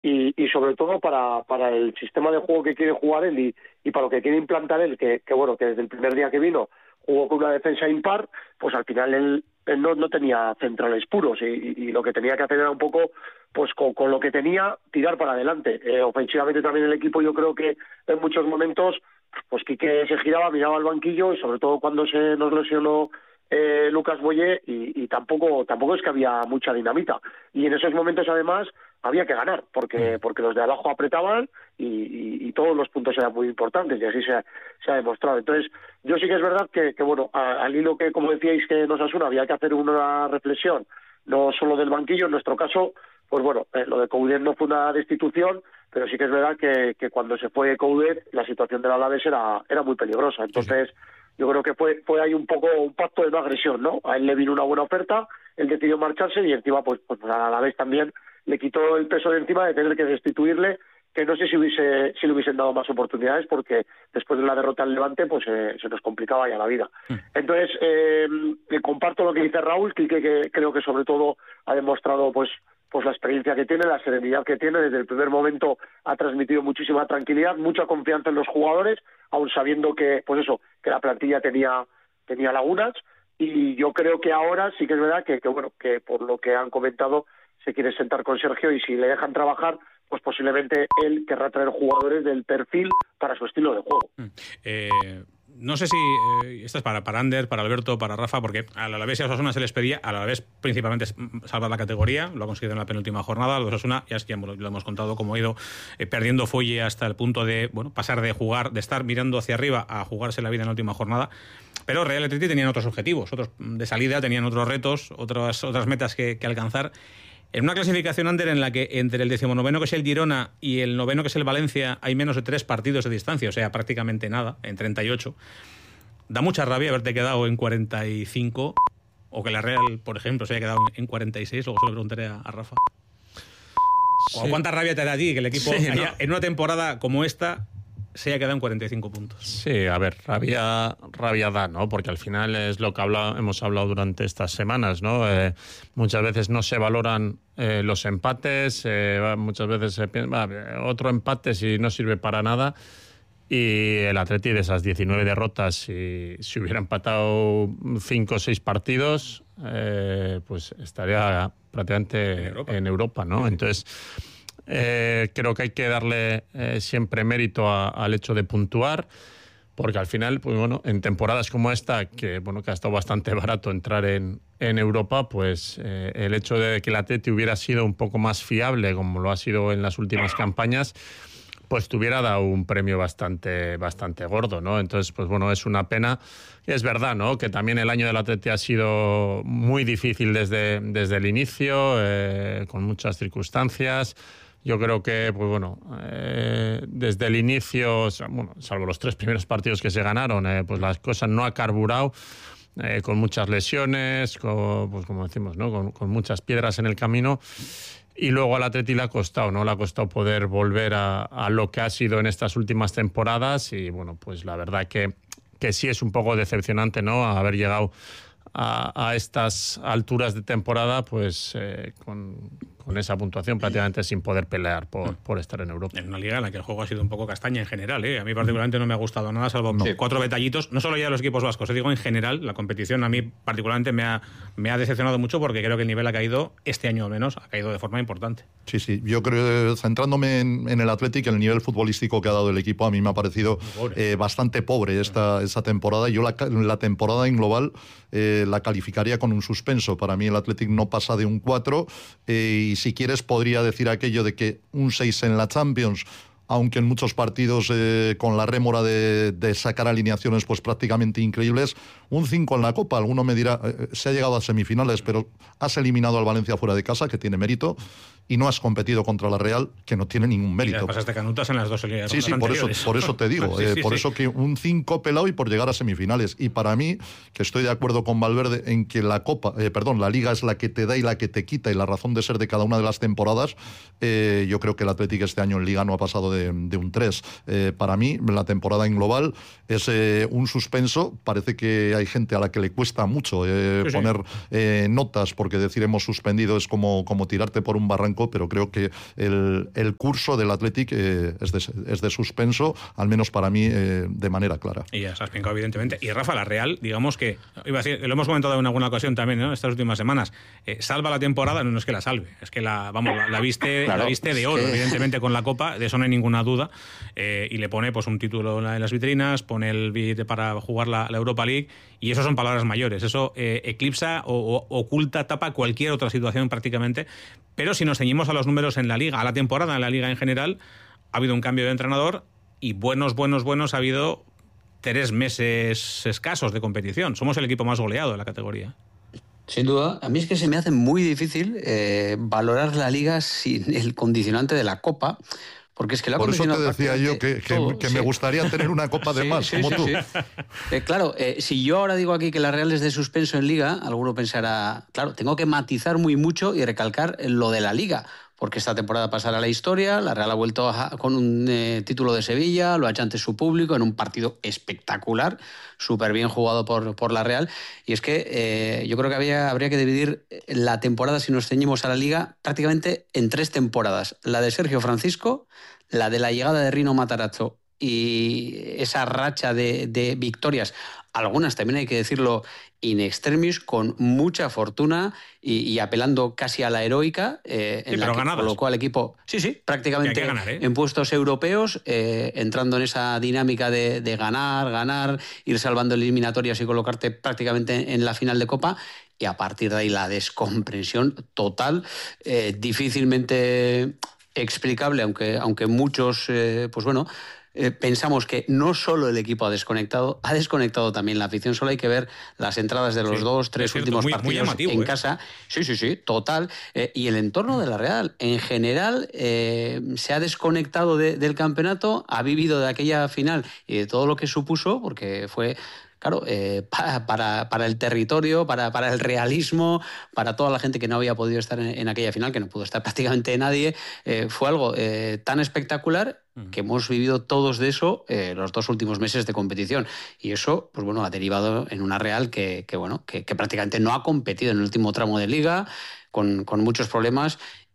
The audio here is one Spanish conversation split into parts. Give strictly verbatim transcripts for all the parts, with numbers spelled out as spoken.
y, y sobre todo para, para el sistema de juego que quiere jugar él y, y para lo que quiere implantar él, que, que bueno, que desde el primer día que vino jugó con una defensa impar, pues al final él, él no, no tenía centrales puros y, y, y lo que tenía que hacer era un poco, pues con, con lo que tenía, tirar para adelante. Eh, ofensivamente también el equipo, yo creo que en muchos momentos, pues Quique se giraba, miraba al banquillo y sobre todo cuando se nos lesionó eh, Lucas Boyé y, y tampoco tampoco es que había mucha dinamita. Y en esos momentos además había que ganar, porque porque los de abajo apretaban y, y, y todos los puntos eran muy importantes y así se ha, se ha demostrado. Entonces, yo sí que es verdad que, que bueno, a, al hilo que, como decíais, que nos Osasuna había que hacer una reflexión, no solo del banquillo, en nuestro caso, pues bueno, eh, lo de Coudet no fue una destitución, pero sí que es verdad que, que cuando se fue Coudet, la situación del Alavés era, era muy peligrosa. Entonces, sí, sí. yo creo que fue fue ahí un poco un pacto de no agresión, ¿no? A él le vino una buena oferta, él decidió marcharse y encima, pues, pues al Alavés también le quitó el peso de encima de tener que destituirle, que no sé si hubiese si le hubiesen dado más oportunidades, porque después de la derrota al Levante pues eh, se nos complicaba ya la vida. Entonces, eh, comparto lo que dice Raúl, que, que creo que sobre todo ha demostrado pues pues la experiencia que tiene, la serenidad que tiene. Desde el primer momento ha transmitido muchísima tranquilidad, mucha confianza en los jugadores, aun sabiendo que pues eso, que la plantilla tenía tenía lagunas, y yo creo que ahora sí que es verdad que, que bueno, que por lo que han comentado se quiere sentar con Sergio y si le dejan trabajar, pues posiblemente él querrá traer jugadores del perfil para su estilo de juego. Eh, no sé si eh, esto es para, para Ander, para Alberto, para Rafa, porque a la Alavés y a Osasuna se les pedía, a la Alavés principalmente salvar la categoría, lo ha conseguido en la penúltima jornada, a los Osasuna ya, ya lo hemos contado cómo ha ido eh, perdiendo fuelle hasta el punto de bueno pasar de jugar, de estar mirando hacia arriba a jugarse la vida en la última jornada. Pero Real Athletic tenían otros objetivos, otros de salida, tenían otros retos, otras, otras metas que, que alcanzar. En una clasificación, Ander, en la que entre el decimonoveno, que es el Girona, y el noveno, que es el Valencia, hay menos de tres partidos de distancia, o sea, prácticamente nada, en treinta y ocho. Da mucha rabia haberte quedado en cuarenta y cinco, o que la Real, por ejemplo, se haya quedado en cuarenta y seis, luego se lo preguntaré a, a Rafa. Sí. ¿O cuánta rabia te da a ti que el equipo, sí, haya, ¿no? en una temporada como esta, se haya quedado en cuarenta y cinco puntos? Sí, a ver, rabia, rabia da, ¿no? Porque al final es lo que habla, hemos hablado durante estas semanas, ¿no? Eh, muchas veces no se valoran eh, los empates, eh, muchas veces se piensa, otro empate si no sirve para nada, y el Atleti de esas diecinueve derrotas, si, si hubiera empatado cinco o seis partidos, eh, pues estaría prácticamente en Europa, en Europa, ¿no? Entonces, Eh, creo que hay que darle eh, siempre mérito a, al hecho de puntuar, porque al final, pues bueno, en temporadas como esta, que bueno, que ha estado bastante barato entrar en, en Europa, pues eh, el hecho de que el Atleti hubiera sido un poco más fiable, como lo ha sido en las últimas campañas, pues te hubiera dado un premio bastante, bastante gordo, ¿no? Entonces, pues bueno, es una pena. Y es verdad, ¿no?, que también el año del Atleti ha sido muy difícil desde, desde el inicio, eh, con muchas circunstancias. Yo creo que, pues bueno, eh, desde el inicio, bueno, salvo los tres primeros partidos que se ganaron, eh, pues las cosas no ha carburado, eh, con muchas lesiones, con, pues como decimos, ¿no?, con, con muchas piedras en el camino. Y luego al Atleti le ha costado, ¿no? Le ha costado poder volver a, a lo que ha sido en estas últimas temporadas. Y bueno, pues la verdad que, que sí es un poco decepcionante, ¿no?, haber llegado a, a estas alturas de temporada, pues eh, con, con esa puntuación prácticamente sin poder pelear por, por estar en Europa. En una liga en la que el juego ha sido un poco castaña en general, ¿eh? A mí particularmente no me ha gustado nada, salvo no. cuatro detallitos, no solo ya de los equipos vascos, te digo en general, la competición a mí particularmente me ha, me ha decepcionado mucho, porque creo que el nivel ha caído, este año al menos, ha caído de forma importante. Sí, sí, yo creo, centrándome en, en el Athletic, el nivel futbolístico que ha dado el equipo a mí me ha parecido eh, bastante pobre esta, esta temporada. Yo la, la temporada en global eh, la calificaría con un suspenso. Para mí el Athletic no pasa de un cuatro, eh, y si quieres podría decir aquello de que un seis en la Champions, aunque en muchos partidos eh, con la rémora de, de sacar alineaciones pues prácticamente increíbles, un cinco en la Copa. Alguno me dirá, eh, se ha llegado a semifinales, pero has eliminado al Valencia fuera de casa, que tiene mérito, y no has competido contra la Real, que no tiene ningún mérito. Y pasaste canutas en las dos rondas Sí, sí, por eso, por eso te digo, sí, sí, eh, por sí. eso que un cinco pelado y por llegar a semifinales. Y para mí, que estoy de acuerdo con Valverde en que la Copa, eh, perdón, la Liga es la que te da y la que te quita, y la razón de ser de cada una de las temporadas, eh, yo creo que el Atlético este año en Liga no ha pasado de, de un tres. Eh, para mí, la temporada en global es eh, un suspenso. Parece que hay gente a la que le cuesta mucho eh, sí, poner sí. Eh, notas, porque decir hemos suspendido es como, como tirarte por un barranco Atlético, pero creo que el, el curso del Athletic eh, es, de, es de suspenso, al menos para mí, eh, de manera clara. Y ya se ha explicado, evidentemente. Y Rafa, la Real, digamos que, iba a decir, lo hemos comentado en alguna ocasión también, ¿no?, estas últimas semanas, eh, salva la temporada, no, no es que la salve, es que la, vamos, la, la viste, claro, la viste de oro, que... evidentemente, con la Copa, de eso no hay ninguna duda, eh, y le pone pues un título en las vitrinas, pone el billete para jugar la, la Europa League, y eso son palabras mayores, eso eh, eclipsa o, o oculta, tapa cualquier otra situación prácticamente. Pero si nos ceñimos a los números en la Liga, a la temporada en la Liga en general, ha habido un cambio de entrenador y buenos, buenos, buenos ha habido tres meses escasos de competición. Somos el equipo más goleado de la categoría. Sin duda. A mí es que se me hace muy difícil eh, valorar la Liga sin el condicionante de la Copa. Porque es que la Por eso te decía yo que, que, todo, que sí. me gustaría tener una copa de sí, más, sí, como sí, tú. Sí. Eh, claro, eh, si yo ahora digo aquí que la Real es de suspenso en Liga, alguno pensará, claro, tengo que matizar muy mucho y recalcar lo de la Liga, porque esta temporada pasará a la historia, la Real ha vuelto a, con un eh, título de Sevilla, lo ha hecho ante su público en un partido espectacular, súper bien jugado por, por la Real, y es que eh, yo creo que había, habría que dividir la temporada, si nos ceñimos a la Liga, prácticamente en tres temporadas. La de Sergio Francisco, la de la llegada de Rino Matarazzo y esa racha de, de victorias, algunas también hay que decirlo in extremis, con mucha fortuna y, y apelando casi a la heroica, eh, en sí, la que ganadas. colocó al equipo, sí, sí, prácticamente ganar, ¿eh? en puestos europeos, eh, entrando en esa dinámica de, de ganar, ganar, ir salvando eliminatorias y colocarte prácticamente en la final de Copa. Y a partir de ahí la descomprensión total, eh, difícilmente explicable, aunque, aunque muchos, eh, pues bueno, eh, pensamos que no solo el equipo ha desconectado, ha desconectado también la afición. Solo hay que ver las entradas de los sí, dos, tres cierto, últimos muy, partidos muy llamativo, en eh. casa. Sí, sí, sí, total. Eh, y el entorno de la Real, en general, eh, se ha desconectado de, del campeonato, ha vivido de aquella final y de todo lo que supuso, porque fue... Claro, eh, para, para, para el territorio, para, para el realismo, para toda la gente que no había podido estar en, en aquella final, que no pudo estar prácticamente nadie, eh, fue algo eh, tan espectacular que hemos vivido todos de eso eh, los dos últimos meses de competición. Y eso, pues bueno, ha derivado en una Real que, que bueno, que, que prácticamente no ha competido en el último tramo de Liga, con, con muchos problemas.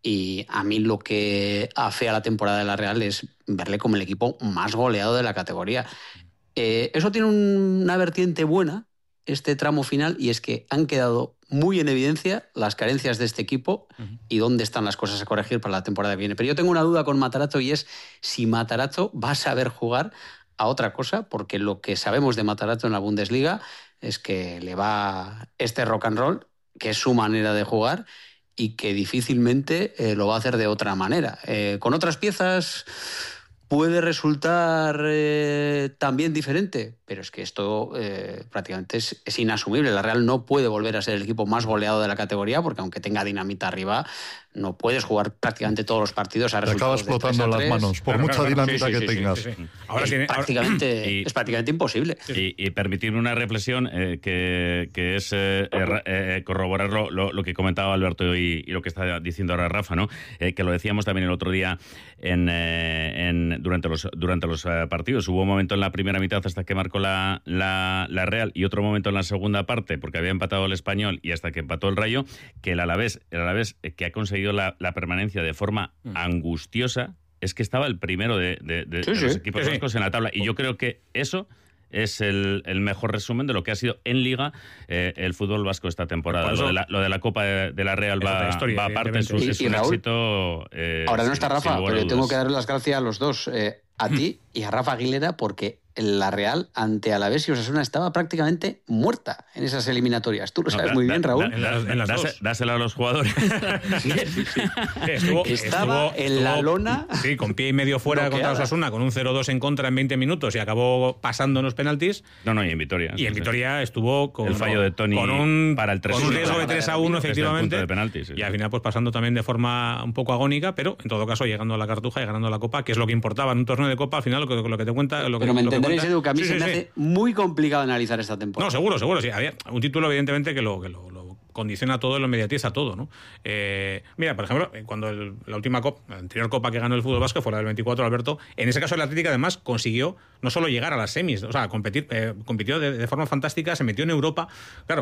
Y a mí lo que afea la temporada de la Real es verle como el equipo más goleado de la categoría. Eh, eso tiene una vertiente buena, este tramo final, y es que han quedado muy en evidencia las carencias de este equipo uh-huh. y dónde están las cosas a corregir para la temporada que viene. Pero yo tengo una duda con Matarazzo, y es si Matarazzo va a saber jugar a otra cosa, porque lo que sabemos de Matarazzo en la Bundesliga es que le va este rock and roll, que es su manera de jugar, y que difícilmente eh, lo va a hacer de otra manera. Eh, con otras piezas... puede resultar eh, también diferente, pero es que esto eh, prácticamente es, es inasumible. La Real no puede volver a ser el equipo más goleado de la categoría, porque aunque tenga dinamita arriba, no puedes jugar prácticamente todos los partidos a resultados Te acabas explotando las manos, por claro, mucha claro, dinamita sí, sí, que sí, tengas. Sí, sí, sí. Ahora es, tiene, prácticamente, ahora... Y, es prácticamente imposible. Y, y permitirme una reflexión eh, que, que es eh, eh, corroborar lo, lo, lo que comentaba Alberto y, y lo que está diciendo ahora Rafa, ¿no? Eh, que lo decíamos también el otro día en, eh, en, durante los, durante los uh, partidos. Hubo un momento en la primera mitad hasta que marcó la, la, la Real, y otro momento en la segunda parte, porque había empatado el Español y hasta que empató el Rayo, que el Alavés, el Alavés eh, que ha conseguido La, la permanencia de forma angustiosa, es que estaba el primero de, de, de, sí, de los sí, equipos sí. vascos en la tabla. Y yo creo que eso es el, el mejor resumen de lo que ha sido en Liga eh, el fútbol vasco esta temporada. Lo de, la, lo de la Copa de, de la Real va, historia, va aparte, es, y, es y un Raúl, éxito. Eh, ahora no está Rafa, pero yo tengo que darle las gracias a los dos, eh, a ti y a Rafa Aguilera, porque la Real ante Alavés y Osasuna estaba prácticamente muerta en esas eliminatorias. Tú lo sabes no, da, muy bien, Raúl. Da, da, en las das, dásela a los jugadores. Sí, sí, sí. Estuvo, estaba estuvo, en la lona. Sí, con pie y medio fuera bloqueada. Contra Osasuna, con un cero dos en contra en veinte minutos y acabó pasando en los penaltis. No, no, y en Vitoria. Y en Vitoria estuvo con el fallo de Toni con un, para el tres con un riesgo de tres a uno, efectivamente. De penaltis, sí, y al final, pues pasando también de forma un poco agónica, pero en todo caso llegando a la Cartuja y ganando la Copa, que es lo que importaba en un torneo de Copa. Al final, lo que, lo que te cuenta. Lo que, pero me lo que entenderéis, cuenta, Edu, que a mí sí, se sí, me sí. hace muy complicado analizar esta temporada. No, seguro, seguro. Sí, había un título, evidentemente, que lo, que lo, lo condiciona todo, lo mediatiza todo, ¿no? Eh, mira, por ejemplo, cuando el, la última Copa, la anterior Copa que ganó el fútbol vasco fue la del veinticuatro, Alberto, en ese caso el Atlético además consiguió no solo llegar a las semis, o sea, competir, eh, compitió de, de forma fantástica, se metió en Europa. Claro,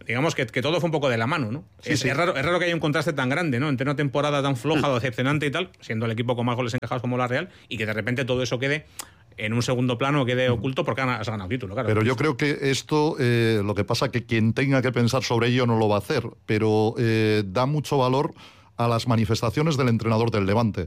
digamos que, que todo fue un poco de la mano, ¿no? Sí, es, sí. es raro, es raro que haya un contraste tan grande, ¿no? Entre una temporada tan floja o decepcionante y tal, siendo el equipo con más goles encajados como la Real, y que de repente todo eso quede en un segundo plano, quede oculto porque has ganado título, claro. Pero yo creo que esto, eh, lo que pasa que quien tenga que pensar sobre ello no lo va a hacer, pero eh, da mucho valor a las manifestaciones del entrenador del Levante,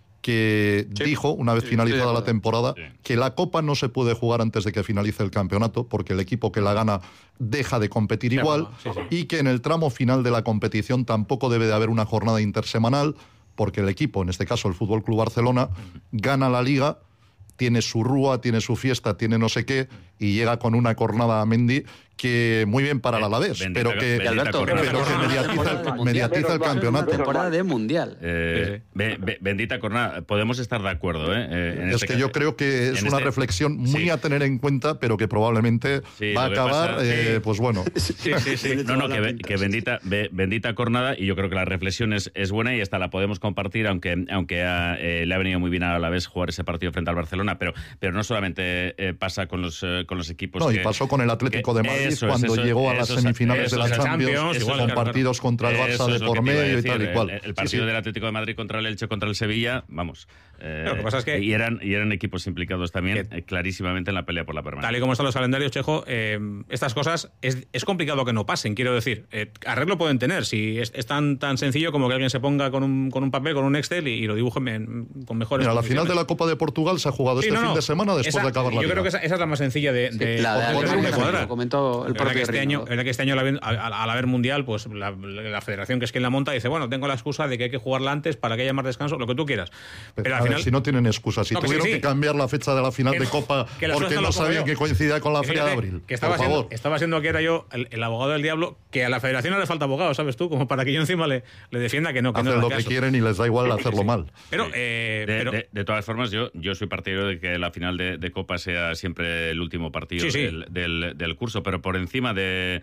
que sí. dijo, una vez sí, finalizada sí, la temporada, sí. que la Copa no se puede jugar antes de que finalice el campeonato, porque el equipo que la gana deja de competir sí, igual, sí, sí. y que en el tramo final de la competición tampoco debe de haber una jornada intersemanal, porque el equipo, en este caso el Fútbol Club Barcelona, gana la Liga, tiene su rúa, tiene su fiesta, tiene no sé qué, y llega con una cornada a Mendy que muy bien para el Alavés, bendita, pero que, Alberto, pero que mediatiza, el, mediatiza el campeonato. Temporada de Mundial. Eh, be, be, bendita cornada, podemos estar de acuerdo. ¿eh? Eh, en es este que caso, yo creo que es una este, reflexión muy sí. a tener en cuenta, pero que probablemente sí, va a acabar, pasa, eh, sí. pues bueno. Sí, sí, sí. No, no, que, que bendita, be, bendita cornada, y yo creo que la reflexión es, es buena y hasta la podemos compartir, aunque, aunque a, eh, le ha venido muy bien a Alavés jugar ese partido frente al Barcelona, pero, pero no solamente eh, pasa con los, eh, con los equipos. No, que, y pasó con el Atlético de Madrid eso, cuando eso, llegó a las eso, semifinales eso, de la eso, Champions, Champions con igual, partidos contra el Barça de por medio y tal y cual. El, el partido sí, sí. del Atlético de Madrid contra el Elche, contra el Sevilla, vamos. Eh, lo que pasa es que y eran y eran equipos implicados también que, eh, clarísimamente en la pelea por la permanencia. Tal y como están los calendarios, Chejo, eh, estas cosas es, es complicado que no pasen, quiero decir. Eh, arreglo pueden tener, si es, es tan tan sencillo como que alguien se ponga con un, con un papel, con un Excel y, y lo dibuje en, con mejores Mira, la final de la Copa de Portugal se ha jugado sí, este no, no, fin de semana después esa, de acabar la Yo liga. creo que esa, esa es la más sencilla de, de, sí, la de, de, de, de cuadrar. Lo comentó el propio que este año, el que este año al, al haber mundial, pues la, la federación que es quien la monta dice, bueno, tengo la excusa de que hay que jugarla antes para que haya más descanso, lo que tú quieras. Pero, pero al final, ver, si no tienen excusa, si no, tuvieron que, sí, sí. que cambiar la fecha de la final que, de Copa porque no sabían que coincidía con la feria de abril. Que estaba, por siendo, favor. estaba siendo que era yo el, el abogado del diablo, que a la federación no le falta abogado, ¿sabes tú? Como para que yo encima le, le defienda que no, que Hacen no lo que caso. quieren y les da igual hacerlo sí. mal. Pero, eh, de, pero... De, de todas formas, yo, yo soy partidario de que la final de, de Copa sea siempre el último partido sí, sí. Del, del, del curso, pero por encima de,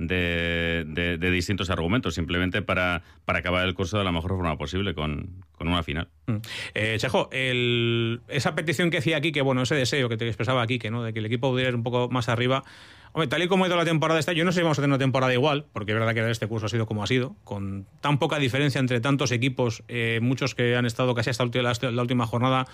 de, de, de distintos argumentos, simplemente para, para acabar el curso de la mejor forma posible con, con una final. Mm. Eh, Chejo, el, esa petición que hacía aquí, que bueno, ese deseo que te expresaba aquí, que no, de que el equipo pudiera ir un poco más arriba. Hombre, tal y como ha ido la temporada esta, yo no sé si vamos a tener una temporada igual, porque es verdad que este curso ha sido como ha sido, con tan poca diferencia entre tantos equipos, eh, muchos que han estado casi hasta la, la última jornada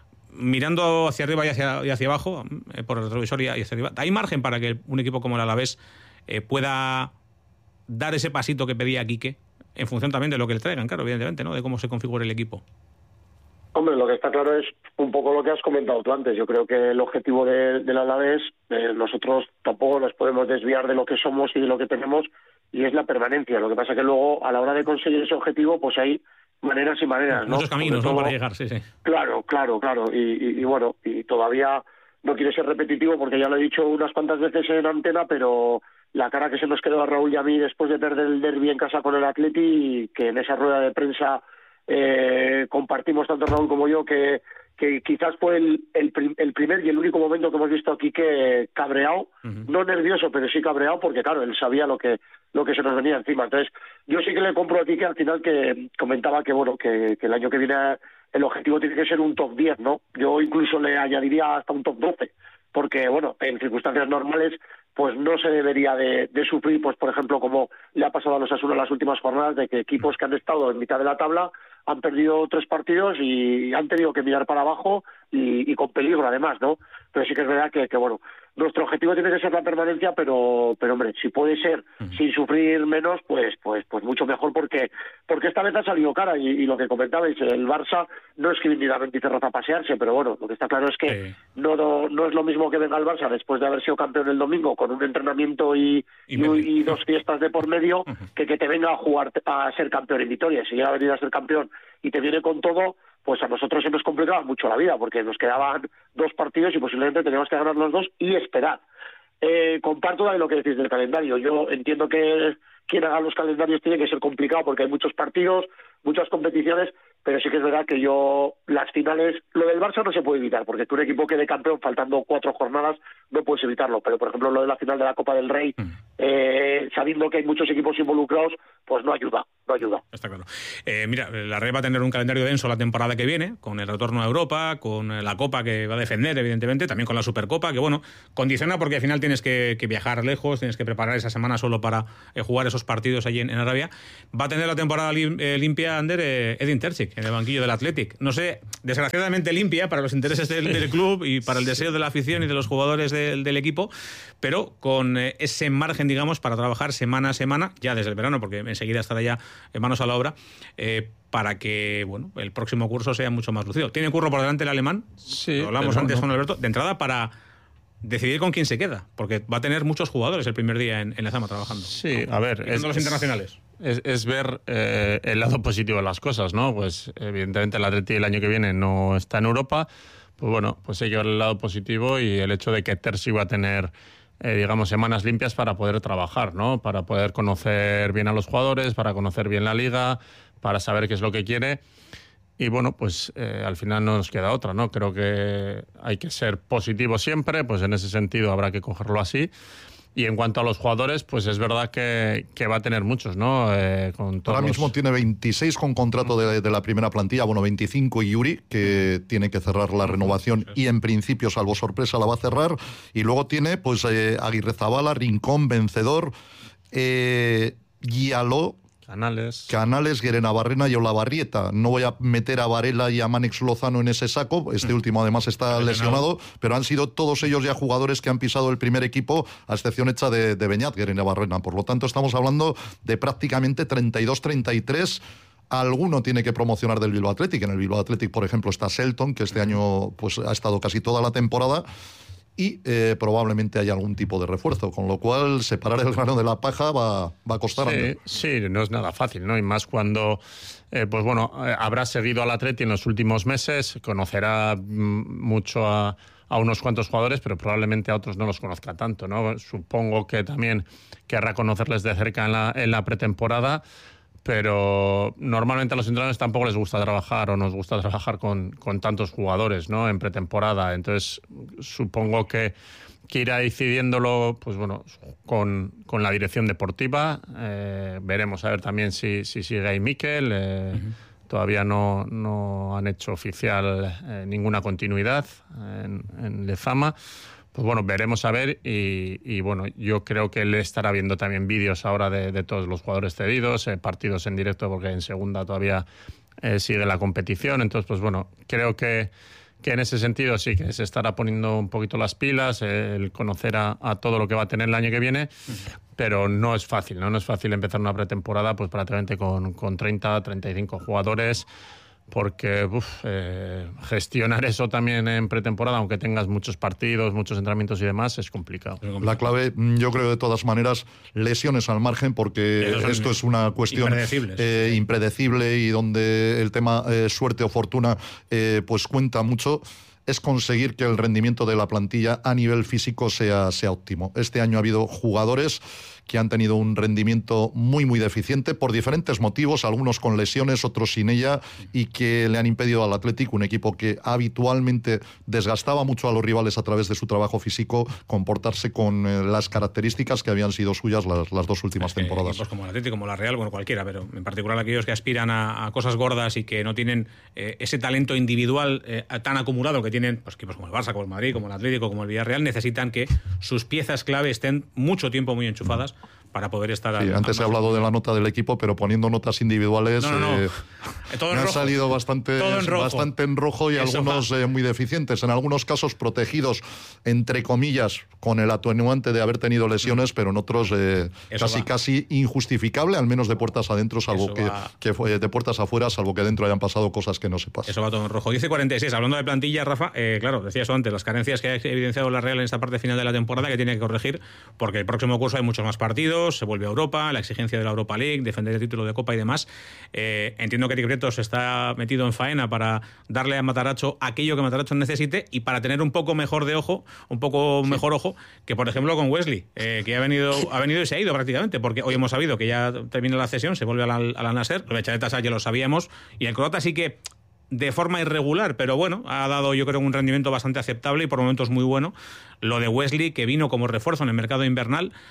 mirando hacia arriba y hacia, y hacia abajo, eh, por el retrovisor y hacia arriba. ¿Hay margen para que un equipo como el Alavés eh, pueda dar ese pasito que pedía Quique, en función también de lo que le traigan, claro, evidentemente, ¿no? De cómo se configura el equipo? Hombre, lo que está claro es un poco lo que has comentado tú antes. Yo creo que el objetivo de, del Alavés, eh, nosotros tampoco nos podemos desviar de lo que somos y de lo que tenemos, y es la permanencia. Lo que pasa es que luego, a la hora de conseguir ese objetivo, pues hay maneras y maneras, ¿no? Muchos caminos, todo, ¿no? Para llegar, sí, sí. Claro, claro, claro. Y, y, y bueno, y todavía no quiero ser repetitivo porque ya lo he dicho unas cuantas veces en antena, pero la cara que se nos quedó a Raúl y a mí después de perder el derbi en casa con el Atleti, que en esa rueda de prensa eh, compartimos tanto Raúl como yo, que, que quizás fue el, el, el primer y el único momento que hemos visto aquí que cabreado, uh-huh. no nervioso, pero sí cabreado, porque claro, él sabía lo que lo que se nos venía encima. Entonces, yo sí que le compro a Quique al final, que comentaba que bueno que, que el año que viene el objetivo tiene que ser un top diez, ¿no? Yo incluso le añadiría hasta un top doce, porque bueno, en circunstancias normales pues no se debería de, de sufrir, pues por ejemplo, como le ha pasado a los Osasuna en las últimas jornadas, de que equipos que han estado en mitad de la tabla han perdido tres partidos y han tenido que mirar para abajo y, y con peligro además, ¿no? Pero sí que es verdad que, que bueno, nuestro objetivo tiene que ser la permanencia, pero pero hombre, si puede ser uh-huh. sin sufrir menos, pues pues pues mucho mejor, porque porque esta vez ha salido cara y, y lo que comentabais, el Barça no es que viniera a Mendizorroza a pasearse, pero bueno, lo que está claro es que sí. no, no no es lo mismo que venga el Barça después de haber sido campeón el domingo con un entrenamiento y y, y, y dos fiestas de por medio, uh-huh. que que te venga a jugar a ser campeón en Vitoria. Si llega a venir a ser campeón y te viene con todo, pues a nosotros se nos complicaba mucho la vida, porque nos quedaban dos partidos y posiblemente teníamos que ganar los dos y esperar. Eh, comparto de lo que decís del calendario. Yo entiendo que quien haga los calendarios tiene que ser complicado porque hay muchos partidos, muchas competiciones, pero sí que es verdad que yo, las finales, lo del Barça no se puede evitar, porque tú un equipo quede campeón faltando cuatro jornadas, no puedes evitarlo, pero por ejemplo lo de la final de la Copa del Rey, eh, sabiendo que hay muchos equipos involucrados, pues no ayuda, no ayuda. Está claro. Eh, mira, la Red va a tener un calendario denso la temporada que viene, con el retorno a Europa, con la Copa que va a defender, evidentemente, también con la Supercopa, que bueno, condiciona porque al final tienes que, que viajar lejos, tienes que preparar esa semana solo para eh, jugar esos partidos allí en, en Arabia. Va a tener la temporada lim, eh, limpia, Ander, eh, Edin Terzic, en el banquillo del Athletic. No sé, desgraciadamente limpia para los intereses del, del club y para el deseo de la afición y de los jugadores del, del equipo, pero con eh, ese margen, digamos, para trabajar semana a semana, ya desde el verano, porque enseguida estará ya en manos a la obra, eh, para que bueno el próximo curso sea mucho más lucido. ¿Tiene curro por delante el alemán? Sí. Lo hablamos antes no. con Alberto. De entrada, para decidir con quién se queda, porque va a tener muchos jugadores el primer día en, en la Zama trabajando. Sí, a ver. Es, los internacionales. Es, es ver eh, el lado positivo de las cosas, ¿no? Pues evidentemente el Atleti el año que viene no está en Europa. Pues bueno, pues hay que ver el lado positivo y el hecho de que Terzi va a tener Eh, digamos, semanas limpias para poder trabajar, ¿no? Para poder conocer bien a los jugadores, para conocer bien la liga, para saber qué es lo que quiere. Y bueno, pues eh, al final no nos queda otra, ¿no? Creo que hay que ser positivo siempre, pues en ese sentido habrá que cogerlo así. Y en cuanto a los jugadores, pues es verdad que, que va a tener muchos, ¿no? Eh, con todos Ahora mismo los... tiene veintiséis con contrato de, de la primera plantilla, bueno, veinticinco y Yuri, que tiene que cerrar la renovación y en principio, salvo sorpresa, la va a cerrar. Y luego tiene, pues, eh, Aguirrezabala, Rincón, Vencedor, eh, Guialó, Canales. Canales, Guerenabarrena y Olavarrieta. No voy a meter a Varela y a Mánex Lozano en ese saco. Este último además está lesionado, pero han sido todos ellos ya jugadores que han pisado el primer equipo, a excepción hecha de, de Beñat, Guerenabarrena. Por lo tanto, estamos hablando de prácticamente treinta y dos, treinta y tres. Alguno tiene que promocionar del Bilbao Athletic. En el Bilbao Athletic, por ejemplo, está Selton, que este año pues ha estado casi toda la temporada. Y eh, probablemente haya algún tipo de refuerzo, con lo cual separar el grano de la paja va, va a costar. Sí, sí, no es nada fácil, ¿no? Y más cuando, eh, pues bueno, eh, habrá seguido al Atleti en los últimos meses, conocerá mm, mucho a, a unos cuantos jugadores, pero probablemente a otros no los conozca tanto, ¿no? Supongo que también querrá conocerles de cerca en la, en la pretemporada, pero normalmente a los entrenadores tampoco les gusta trabajar o nos gusta trabajar con, con tantos jugadores, ¿no? En pretemporada. Entonces, supongo que, que irá decidiéndolo, pues bueno, con, con la dirección deportiva. Eh, veremos a ver también si, si sigue ahí Mikel. Eh, uh-huh. Todavía no, no han hecho oficial eh, ninguna continuidad en, en Lezama. Pues bueno, veremos a ver y, y bueno, yo creo que él estará viendo también vídeos ahora de, de todos los jugadores cedidos, eh, partidos en directo porque en segunda todavía eh, sigue la competición. Entonces, pues bueno, creo que, que en ese sentido sí que se estará poniendo un poquito las pilas, eh, el conocer a, a todo lo que va a tener el año que viene, pero no es fácil, ¿no? No es fácil empezar una pretemporada pues prácticamente con, con treinta, treinta y cinco jugadores. Porque uf, eh, gestionar eso también en pretemporada, aunque tengas muchos partidos, muchos entrenamientos y demás, es complicado. La clave, yo creo de todas maneras, lesiones al margen, porque esto es una cuestión eh, impredecible y donde el tema eh, suerte o fortuna eh, pues cuenta mucho. Es conseguir que el rendimiento de la plantilla a nivel físico sea, sea óptimo. Este año ha habido jugadores que han tenido un rendimiento muy, muy deficiente por diferentes motivos, algunos con lesiones, otros sin ella, y que le han impedido al Athletic, un equipo que habitualmente desgastaba mucho a los rivales a través de su trabajo físico, comportarse con eh, las características que habían sido suyas las, las dos últimas es que temporadas. Equipos como el Athletic, como la Real, bueno, cualquiera, pero en particular aquellos que aspiran a, a cosas gordas y que no tienen eh, ese talento individual eh, tan acumulado que tienen pues, equipos como el Barça, como el Madrid, como el Atlético, como el Villarreal, necesitan que sus piezas clave estén mucho tiempo muy enchufadas para poder estar... Sí, al, antes al he hablado de la nota del equipo, pero poniendo notas individuales no, no, no. Eh, Todo me han salido bastante en, bastante en rojo y Eso algunos eh, muy deficientes. En algunos casos protegidos, entre comillas, con el atenuante de haber tenido lesiones, mm. pero en otros eh, casi va. casi injustificable, al menos de puertas adentro, salvo que, que fue de puertas afuera, salvo que dentro hayan pasado cosas que no se pasan. Eso va todo en rojo. dice cuarenta y seis, hablando de plantilla, Rafa, eh, claro, decía eso antes, las carencias que ha evidenciado la Real en esta parte final de la temporada que tiene que corregir, porque el próximo curso hay muchos más partidos, se vuelve a Europa, la exigencia de la Europa League, defender el título de Copa y demás. Eh, entiendo que Tigretos está metido en faena para darle a Matarazzo aquello que Matarazzo necesite y para tener un poco mejor de ojo, un poco sí. mejor ojo, que por ejemplo con Wesley, eh, que ha venido, ha venido y se ha ido prácticamente, porque hoy hemos sabido que ya termina la cesión, se vuelve al Al Nassr, lo de Chalet ya lo sabíamos, y el croata sí que de forma irregular, pero bueno, ha dado yo creo un rendimiento bastante aceptable y por momentos muy bueno. Lo de Wesley, que vino como refuerzo en el mercado invernal,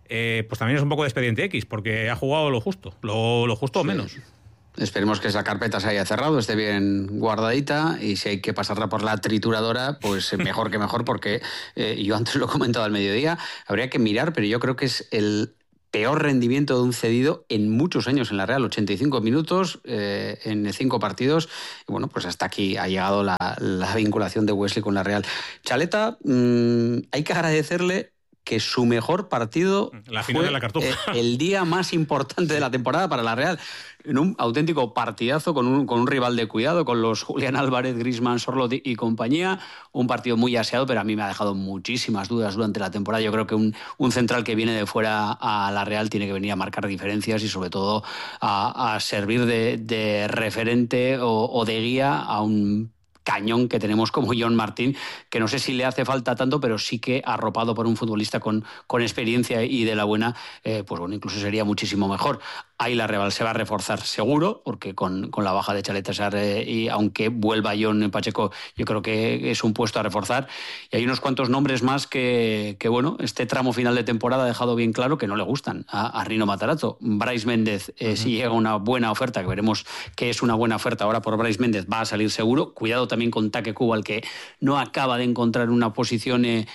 eh, pues también es un poco de expediente X, porque ha jugado lo justo, lo, lo justo o menos. Sí. Esperemos que esa carpeta se haya cerrado, esté bien guardadita, y si hay que pasarla por la trituradora, pues mejor que mejor, porque eh, yo antes lo he comentado al mediodía, habría que mirar, pero yo creo que es el peor rendimiento de un cedido en muchos años en la Real, ochenta y cinco minutos eh, en cinco partidos, y bueno, pues hasta aquí ha llegado la, la vinculación de Wesley con la Real. Chaleta, mmm, hay que agradecerle que su mejor partido la final fue de la Cartuja. eh, el día más importante de la temporada para la Real, en un auténtico partidazo con un, con un rival de cuidado, con los Julián Álvarez, Griezmann, Sorloth y, y compañía, un partido muy aseado, pero a mí me ha dejado muchísimas dudas durante la temporada. Yo creo que un, un central que viene de fuera a la Real tiene que venir a marcar diferencias y sobre todo a, a servir de, de referente o, o de guía a un cañón que tenemos como John Martín, que no sé si le hace falta tanto, pero sí que arropado por un futbolista con, con experiencia y de la buena, eh, pues bueno, incluso sería muchísimo mejor. Ahí la Real se va a reforzar seguro, porque con, con la baja de Chaleta eh, y aunque vuelva John Pacheco, yo creo que es un puesto a reforzar. Y hay unos cuantos nombres más que, que bueno, este tramo final de temporada ha dejado bien claro que no le gustan a, a Rino Matarazzo. Brais Méndez, eh, uh-huh. si llega una buena oferta, que veremos que es una buena oferta ahora por Brais Méndez, va a salir seguro. Cuidado también con Taque Cuba, el que no acaba de encontrar una posición eh,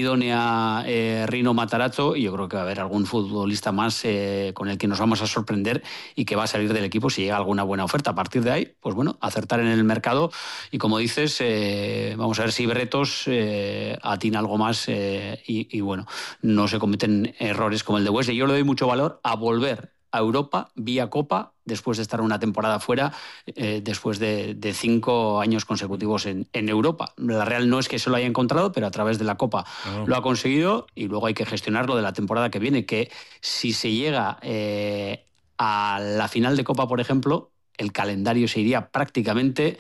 idónea eh, Rino Matarazzo, y yo creo que va a haber algún futbolista más eh, con el que nos vamos a sorprender y que va a salir del equipo si llega alguna buena oferta. A partir de ahí, pues bueno, acertar en el mercado y, como dices, eh, vamos a ver si Bretos eh, atina algo más eh, y, y bueno, no se cometen errores como el de Wesley. Yo le doy mucho valor a volver a Europa vía Copa después de estar una temporada fuera, eh, después de, de cinco años consecutivos en, en Europa. La Real no es que se lo haya encontrado, pero a través de la Copa oh. lo ha conseguido, y luego hay que gestionar lo de la temporada que viene, que si se llega eh, a la final de Copa, por ejemplo, el calendario se iría prácticamente...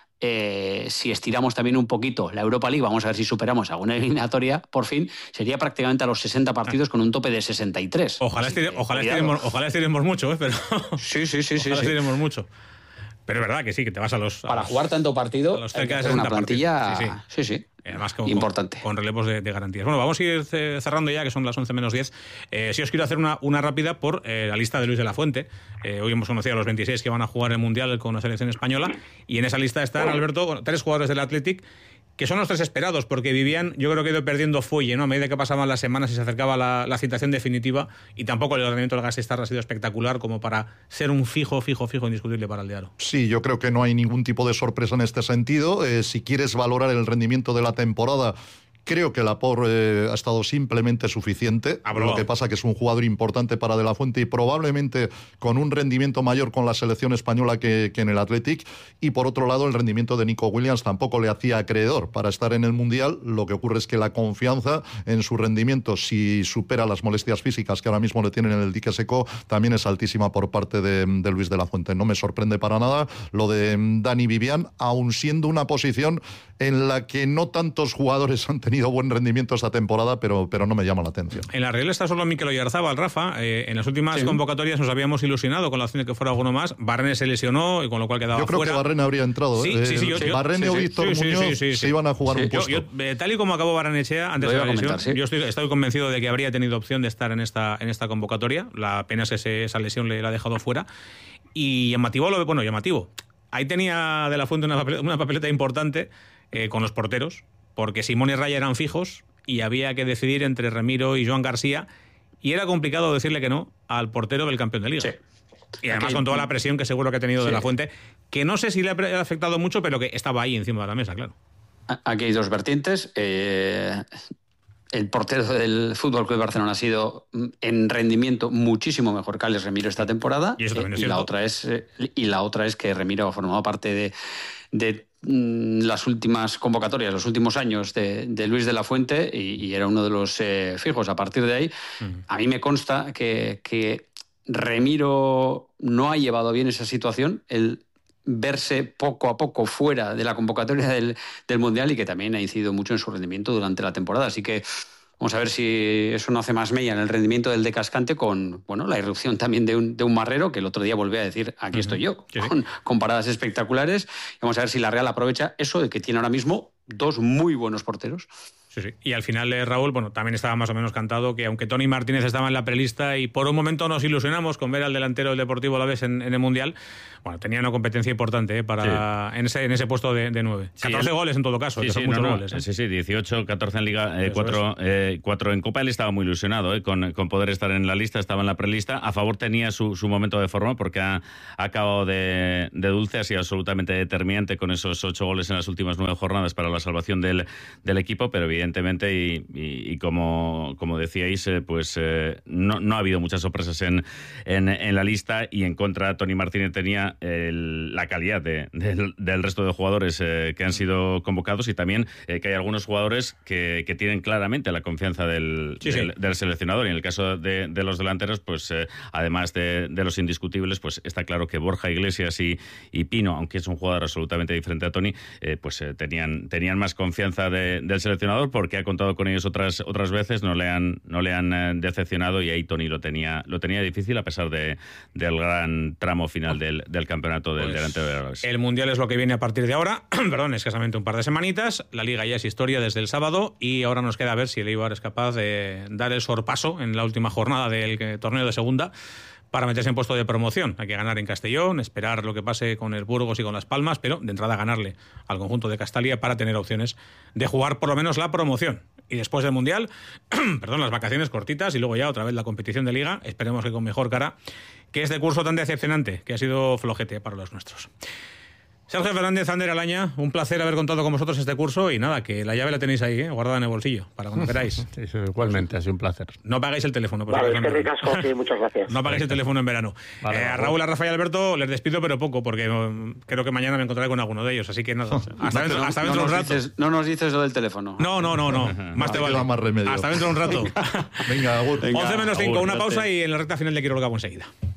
Eh, si estiramos también un poquito la Europa League, vamos a ver si superamos alguna eliminatoria, por fin, sería prácticamente a los sesenta partidos con un tope de sesenta y tres. Ojalá, estire, ojalá, estiremos, ojalá estiremos mucho, ¿eh? Pero sí, sí, sí. Ojalá sí, estiremos sí. mucho. Pero es verdad que sí, que te vas a los... A Para los, jugar tanto partido, los hay que hacer una plantilla... Sí, sí. sí, sí. Además, con, importante. Con, con relevos de, de garantías. Bueno, vamos a ir cerrando ya, que son las once menos diez. Eh, sí os quiero hacer una, una rápida por eh, la lista de Luis de la Fuente. Eh, hoy hemos conocido a los veintiséis que van a jugar el Mundial con la selección española, y en esa lista están, Alberto, tres jugadores del Athletic, que son los tres esperados, porque Vivian, yo creo que ha ido perdiendo fuelle, ¿no? A medida que pasaban las semanas y se acercaba la, la citación definitiva, y tampoco el ordenamiento del Gasistarra ha sido espectacular como para ser un fijo, fijo, fijo indiscutible para el de Aro. Sí, yo creo que no hay ningún tipo de sorpresa en este sentido. Eh, si quieres valorar el rendimiento de la temporada, creo que Laporte eh, ha estado simplemente suficiente. Aprobado. Lo que pasa que es un jugador importante para De la Fuente y probablemente con un rendimiento mayor con la selección española que, que en el Athletic. Y por otro lado, el rendimiento de Nico Williams tampoco le hacía acreedor para estar en el Mundial. Lo que ocurre es que la confianza en su rendimiento, si supera las molestias físicas que ahora mismo le tienen en el dique seco, también es altísima por parte de, de Luis de la Fuente. No me sorprende para nada lo de Dani Vivian, aun siendo una posición en la que no tantos jugadores han tenido buen rendimiento esta temporada, pero, pero no me llama la atención. En la Real está solo Mikel Oyarzábal, Rafa. Eh, en las últimas sí. convocatorias nos habíamos ilusionado con la opción de que fuera alguno más. Barrene se lesionó y con lo cual quedaba fuera. Yo creo fuera. que Barrene habría entrado. Sí, eh, sí, sí, yo, yo, Barrene sí, o sí, Víctor sí, Muñoz sí, sí, sí, se iban a jugar sí. un puesto. Yo, yo, eh, tal y como acabó Barrenechea antes de la lesión, comentar, sí. yo estoy, estoy convencido de que habría tenido opción de estar en esta, en esta convocatoria. La pena es que ese, esa lesión le, le ha dejado fuera. Y llamativo, lo bueno, llamativo. Ahí tenía De la Fuente una papeleta, una papeleta importante eh, con los porteros, porque Simón y Raya eran fijos y había que decidir entre Ramiro y Joan García, y era complicado decirle que no al portero del campeón de Liga. Sí. Y además Aquí, con toda la presión que seguro que ha tenido sí. De la Fuente, que no sé si le ha afectado mucho, pero que estaba ahí encima de la mesa, claro. Aquí hay dos vertientes. Eh, el portero del Fútbol Club Barcelona ha sido en rendimiento muchísimo mejor que Alex Remiro esta temporada. Y eso también es y cierto. la otra es y la otra es que Remiro ha formado parte de, de las últimas convocatorias, los últimos años de, de Luis de la Fuente, y, y era uno de los eh, fijos. A partir de ahí, uh-huh. a mí me consta que, que Remiro no ha llevado bien esa situación, el verse poco a poco fuera de la convocatoria del, del Mundial, y que también ha incidido mucho en su rendimiento durante la temporada. Así que vamos a ver si eso no hace más mella en el rendimiento del de Cascante, con bueno, la irrupción también de un, de un Marrero, que el otro día volvió a decir, aquí uh-huh. estoy yo, sí, sí. Con, con paradas espectaculares. Y vamos a ver si la Real aprovecha eso de que tiene ahora mismo dos muy buenos porteros. Sí, sí. Y al final, eh, Raúl, bueno, también estaba más o menos cantado que aunque Tony Martínez estaba en la prelista y por un momento nos ilusionamos con ver al delantero del Deportivo Alavés en, en el Mundial, bueno, tenía una competencia importante eh, para sí. en, ese, en ese puesto de, de nueve. Sí, catorce el... goles en todo caso, sí, que son sí, muchos no, no. goles. ¿eh? Sí, sí, dieciocho, catorce en Liga, eh, cuatro, eh, cuatro en Copa. Él estaba muy ilusionado eh, con, con poder estar en la lista, estaba en la prelista. A favor tenía su, su momento de forma porque ha, ha acabado de, de dulce, ha sido absolutamente determinante con esos ocho goles en las últimas nueve jornadas para la salvación del, del equipo, pero evidentemente y Y, y como, como decíais, eh, pues eh, no, no ha habido muchas sorpresas en, en, en la lista y en contra Tony Martínez tenía el, la calidad de, de, del resto de jugadores eh, que han sido convocados y también eh, que hay algunos jugadores que, que tienen claramente la confianza del, sí, del, sí. del seleccionador. Y en el caso de, de los delanteros, pues eh, además de, de los indiscutibles, pues está claro que Borja Iglesias y, y Pino, aunque es un jugador absolutamente diferente a Tony, eh, pues eh, tenían, tenían más confianza de, del seleccionador porque ha contado con ellos otras otras veces, no le han no le han eh, decepcionado y ahí Tony lo tenía lo tenía difícil a pesar de del gran tramo final del, del campeonato del pues delantero de Alavés. El Mundial es lo que viene a partir de ahora, perdón, escasamente un par de semanitas, la Liga ya es historia desde el sábado y ahora nos queda ver si el Eibar es capaz de dar el sorpaso en la última jornada del torneo de segunda para meterse en puesto de promoción. Hay que ganar en Castellón, esperar lo que pase con el Burgos y con Las Palmas, pero de entrada ganarle al conjunto de Castalia para tener opciones de jugar por lo menos la promoción. Y después del Mundial, perdón, las vacaciones cortitas y luego ya otra vez la competición de Liga, esperemos que con mejor cara, que este curso tan decepcionante que ha sido flojete para los nuestros. Sergio Fernández, Ander Alaña, un placer haber contado con vosotros este curso y nada, que la llave la tenéis ahí, ¿eh? Guardada en el bolsillo, para cuando queráis. Sí, sí, igualmente, ha sido un placer. No pagáis el teléfono. Pues vale, es que ricasco, sí, muchas gracias. No pagáis el teléfono en verano. Vale, eh, a Raúl, a Rafa y a Alberto les despido, pero poco, porque no, creo que mañana me encontraré con alguno de ellos, así que nada, hasta dentro, no, hasta no, dentro no un rato. Dices, no nos dices lo del teléfono. No, no, no, no. Más te vale. Más remedio. Hasta dentro de un rato. Venga, agur. once menos cinco, una pausa y en la recta final le quiero lo que hago enseguida.